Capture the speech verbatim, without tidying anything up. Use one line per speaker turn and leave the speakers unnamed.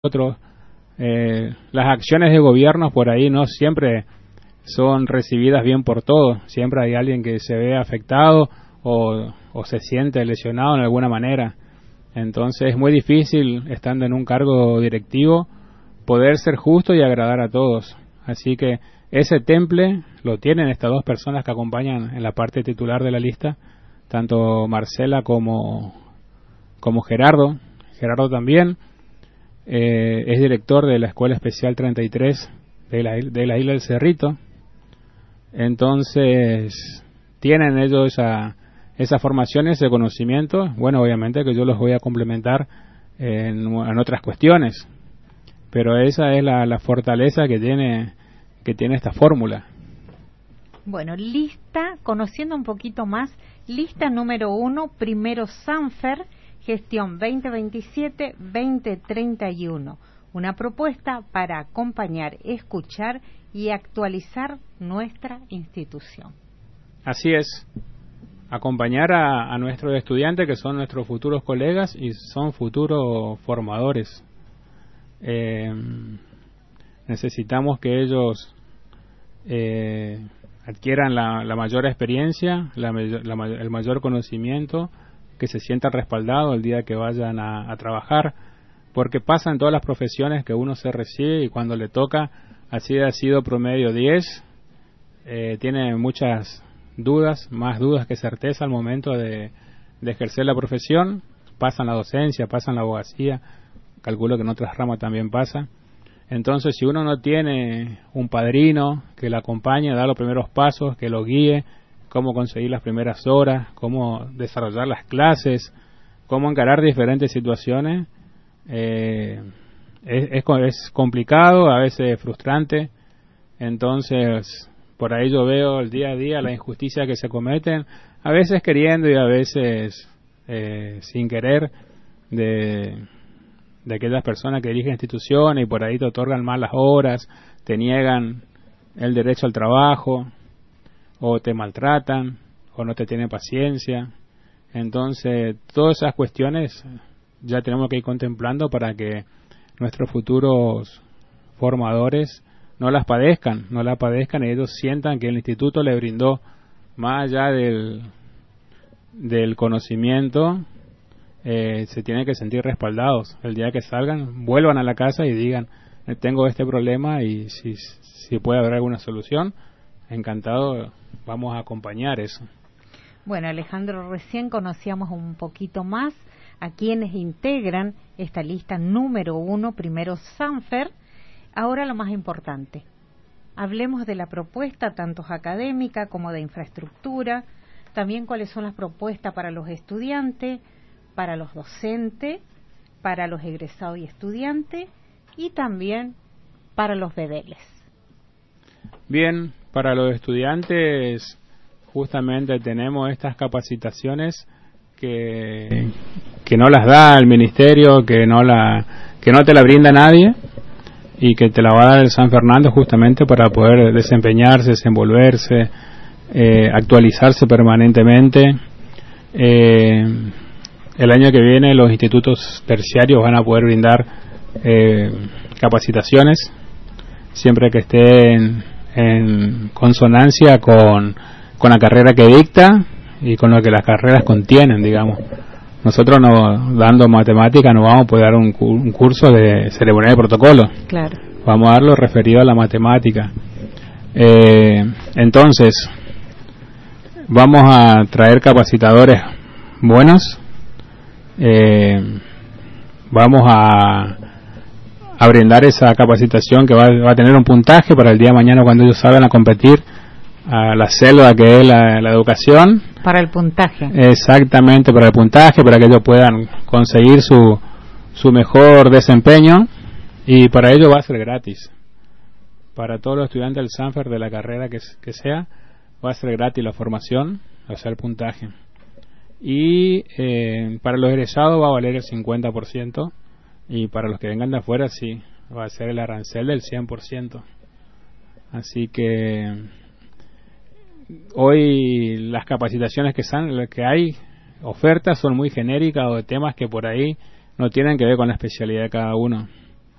otros. Eh, las acciones de gobierno por ahí no siempre son recibidas bien por todos. Siempre hay alguien que se ve afectado o, o se siente lesionado en alguna manera. Entonces es muy difícil, estando en un cargo directivo, poder ser justo y agradar a todos. Así que ese temple lo tienen estas dos personas que acompañan en la parte titular de la lista, tanto Marcela como, como Gerardo. Gerardo también eh, es director de la Escuela Especial treinta y tres de la, de la Isla del Cerrito. Entonces tienen ellos esa, esa formación, ese conocimiento. Bueno, obviamente que yo los voy a complementar en, en otras cuestiones, pero esa es la, la fortaleza que tiene que tiene esta fórmula.
Bueno, lista, conociendo un poquito más, lista número uno, primero Sanfer, gestión veinte veintisiete veinte treinta y uno. Una propuesta para acompañar, escuchar y actualizar nuestra institución.
Así es, acompañar a, a nuestros estudiantes, que son nuestros futuros colegas y son futuros formadores. Eh, necesitamos que ellos eh, adquieran la, la mayor experiencia, la, la, el mayor conocimiento, que se sientan respaldados el día que vayan a, a trabajar, porque pasa en todas las profesiones que uno se recibe y cuando le toca, así ha sido promedio diez, eh, tiene muchas dudas, más dudas que certeza al momento de, de ejercer la profesión. Pasan la docencia, pasan la abogacía, calculo que en otras ramas también pasa. Entonces, si uno no tiene un padrino que lo acompañe, da los primeros pasos, que lo guíe, cómo conseguir las primeras horas, cómo desarrollar las clases, cómo encarar diferentes situaciones, eh, es, es, es complicado, a veces frustrante. Entonces, por ahí yo veo el día a día la injusticia que se cometen, a veces queriendo y a veces eh, sin querer, de... de aquellas personas que dirigen instituciones y por ahí te otorgan malas horas, te niegan el derecho al trabajo, o te maltratan, o no te tienen paciencia. Entonces, todas esas cuestiones ya tenemos que ir contemplando para que nuestros futuros formadores no las padezcan, no las padezcan y ellos sientan que el instituto le brindó, más allá del, del conocimiento, Eh, se tienen que sentir respaldados. El día que salgan, vuelvan a la casa y digan, eh, tengo este problema y si, si puede haber alguna solución, encantado, vamos a acompañar eso.
Bueno, Alejandro, recién conocíamos un poquito más a quienes integran esta lista número uno, primero Sanfer. Ahora lo más importante, hablemos de la propuesta, tanto académica como de infraestructura, también cuáles son las propuestas para los estudiantes, para los docentes, para los egresados y estudiantes y también para los bebeles.
Bien, para los estudiantes justamente tenemos estas capacitaciones que, que no las da el ministerio, que no la que no te la brinda nadie y que te la va a dar el San Fernando justamente para poder desempeñarse, desenvolverse, eh, actualizarse permanentemente. Eh, El año que viene los institutos terciarios van a poder brindar eh, capacitaciones siempre que estén en consonancia con, con la carrera que dicta y con lo que las carreras contienen, digamos. Nosotros no, dando matemática no vamos a poder dar un, un curso de ceremonia de protocolo.
Claro.
Vamos a dar lo referido a la matemática. Eh, entonces, vamos a traer capacitadores buenos. Eh, vamos a, a brindar esa capacitación que va, va a tener un puntaje para el día de mañana cuando ellos salgan a competir a la selva que es la, la educación.
Para el puntaje.
Exactamente, para el puntaje, para que ellos puedan conseguir su, su mejor desempeño, y para ello va a ser gratis. Para todos los estudiantes del Sanfer de la carrera que, que sea, va a ser gratis la formación, o sea, el puntaje. Y eh, para los egresados va a valer el cincuenta por ciento y para los que vengan de afuera sí, va a ser el arancel del cien por ciento. Así que hoy las capacitaciones que, son, que hay, ofertas son muy genéricas o de temas que por ahí no tienen que ver con la especialidad de cada uno.